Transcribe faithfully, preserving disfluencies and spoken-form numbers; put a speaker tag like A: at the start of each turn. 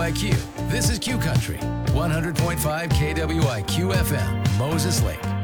A: I Q. This is Q Country, one hundred point five K W I Q F M, Moses Lake.